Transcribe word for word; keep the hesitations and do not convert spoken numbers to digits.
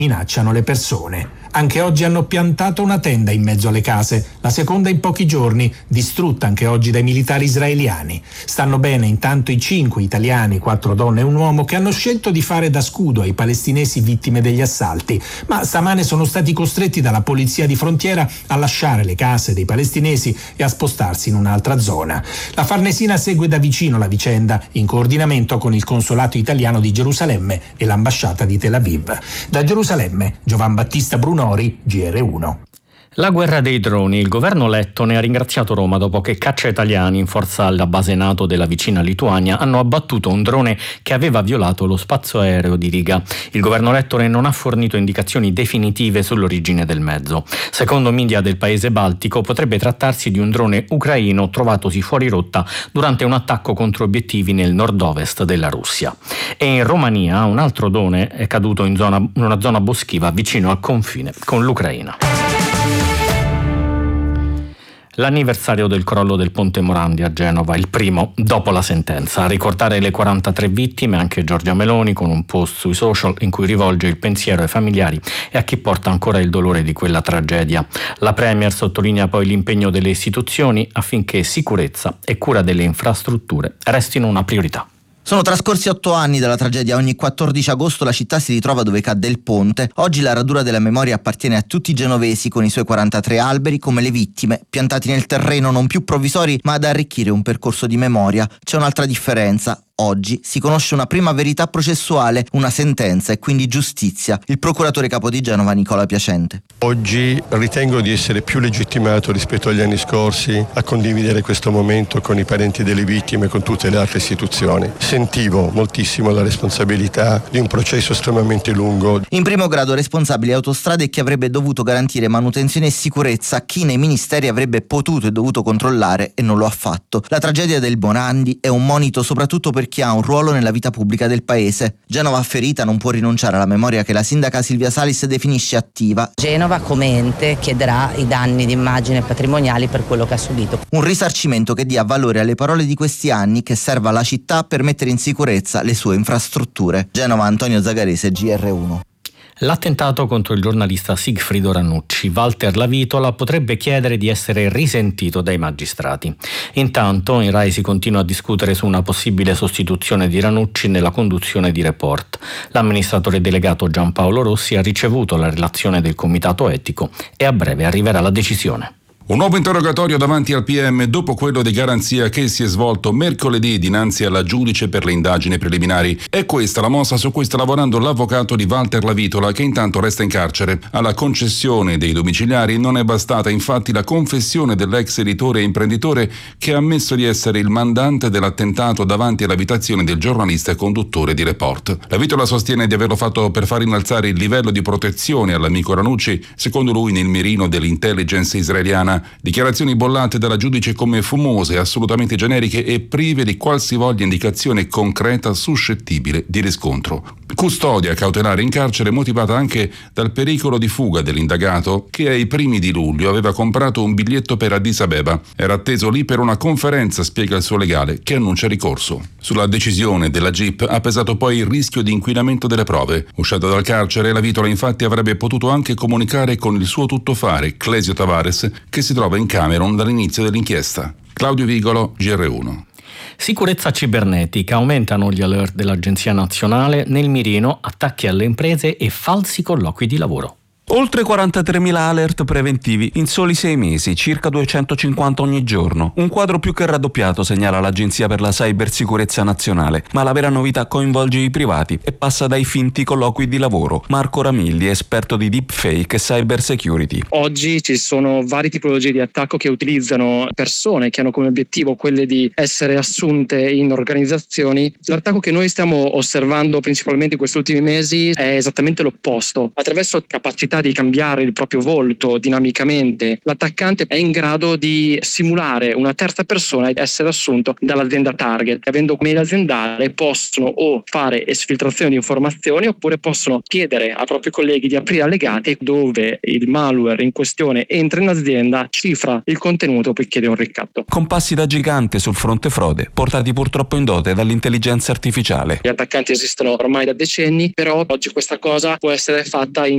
minacciano le persone. Anche oggi hanno piantato una tenda in mezzo alle case, la seconda in pochi giorni, distrutta anche oggi dai militari israeliani. Stanno bene intanto i cinque italiani, quattro donne e un uomo, che hanno scelto di fare da scudo ai palestinesi vittime degli assalti, ma stamane sono stati costretti dalla polizia di frontiera a lasciare le case dei palestinesi e a spostarsi in un'altra zona. La Farnesina segue da vicino la vicenda, in coordinamento con il consolato italiano di Gerusalemme e l'ambasciata di Tel Aviv. Da Gerusalemme, Giovan Battista Brunori, G R uno. La guerra dei droni. Il governo lettone ha ringraziato Roma dopo che caccia italiani in forza alla base NATO della vicina Lituania hanno abbattuto un drone che aveva violato lo spazio aereo di Riga. Il governo lettone non ha fornito indicazioni definitive sull'origine del mezzo. Secondo media del paese baltico potrebbe trattarsi di un drone ucraino trovatosi fuori rotta durante un attacco contro obiettivi nel nord-ovest della Russia. E in Romania un altro drone è caduto in, zona, in una zona boschiva vicino al confine con l'Ucraina. L'anniversario del crollo del Ponte Morandi a Genova, il primo dopo la sentenza. A ricordare le quarantatré vittime anche Giorgia Meloni con un post sui social in cui rivolge il pensiero ai familiari e a chi porta ancora il dolore di quella tragedia. La Premier sottolinea poi l'impegno delle istituzioni affinché sicurezza e cura delle infrastrutture restino una priorità. Sono trascorsi otto anni dalla tragedia. Ogni quattordici agosto la città si ritrova dove cadde il ponte. Oggi la radura della memoria appartiene a tutti i genovesi con i suoi quarantatré alberi come le vittime, piantati nel terreno non più provvisori ma ad arricchire un percorso di memoria. C'è un'altra differenza. Oggi si conosce una prima verità processuale, una sentenza e quindi giustizia. Il procuratore capo di Genova Nicola Piacente. Oggi ritengo di essere più legittimato rispetto agli anni scorsi a condividere questo momento con i parenti delle vittime e con tutte le altre istituzioni. Sentivo moltissimo la responsabilità di un processo estremamente lungo. In primo grado responsabile Autostrade, chi avrebbe dovuto garantire manutenzione e sicurezza a chi nei ministeri avrebbe potuto e dovuto controllare e non lo ha fatto. La tragedia del Morandi è un monito soprattutto per chi ha un ruolo nella vita pubblica del paese. Genova ferita non può rinunciare alla memoria che la sindaca Silvia Salis definisce attiva. Genova come ente chiederà i danni di immagine patrimoniali per quello che ha subito. Un risarcimento che dia valore alle parole di questi anni, che serva alla città per mettere in sicurezza le sue infrastrutture. Genova, Antonio Zagarese, G R uno. L'attentato contro il giornalista Sigfrido Ranucci. Walter Lavitola potrebbe chiedere di essere risentito dai magistrati. Intanto in Rai si continua a discutere su una possibile sostituzione di Ranucci nella conduzione di Report. L'amministratore delegato Giampaolo Rossi ha ricevuto la relazione del comitato etico e a breve arriverà la decisione. Un nuovo interrogatorio davanti al P M dopo quello di garanzia che si è svolto mercoledì dinanzi alla giudice per le indagini preliminari. È questa la mossa su cui sta lavorando l'avvocato di Walter Lavitola, che intanto resta in carcere. Alla concessione dei domiciliari non è bastata infatti la confessione dell'ex editore e imprenditore che ha ammesso di essere il mandante dell'attentato davanti all'abitazione del giornalista e conduttore di Report. Lavitola sostiene di averlo fatto per far innalzare il livello di protezione all'amico Ranucci, secondo lui nel mirino dell'intelligence israeliana. Dichiarazioni bollate dalla giudice come fumose, assolutamente generiche e prive di qualsivoglia indicazione concreta suscettibile di riscontro. Custodia cautelare in carcere motivata anche dal pericolo di fuga dell'indagato, che ai primi di luglio aveva comprato un biglietto per Addis Abeba. Era atteso lì per una conferenza, spiega il suo legale, che annuncia ricorso. Sulla decisione della G I P ha pesato poi il rischio di inquinamento delle prove. Uscita dal carcere, Lavitola infatti avrebbe potuto anche comunicare con il suo tuttofare, Clesio Tavares, che si trova in Camerun dall'inizio dell'inchiesta. Claudio Vigolo, G R uno. Sicurezza cibernetica. Aumentano gli alert dell'Agenzia Nazionale, nel mirino attacchi alle imprese e falsi colloqui di lavoro. Oltre quarantatremila alert preventivi in soli sei mesi, circa duecentocinquanta ogni giorno. Un quadro più che raddoppiato, segnala l'Agenzia per la Cybersicurezza Nazionale. Ma la vera novità coinvolge i privati e passa dai finti colloqui di lavoro. Marco Ramilli, esperto di deepfake e cyber security. Oggi ci sono varie tipologie di attacco che utilizzano persone che hanno come obiettivo quelle di essere assunte in organizzazioni. L'attacco che noi stiamo osservando principalmente in questi ultimi mesi è esattamente l'opposto. Attraverso capacità di cambiare il proprio volto dinamicamente, l'attaccante è in grado di simulare una terza persona ed essere assunto dall'azienda target. Avendo mail aziendale possono o fare esfiltrazione di informazioni oppure possono chiedere ai propri colleghi di aprire allegati dove il malware in questione entra in azienda, cifra il contenuto e poi chiede un ricatto. Con passi da gigante sul fronte frode, portati purtroppo in dote dall'intelligenza artificiale. Gli attaccanti esistono ormai da decenni, però oggi questa cosa può essere fatta in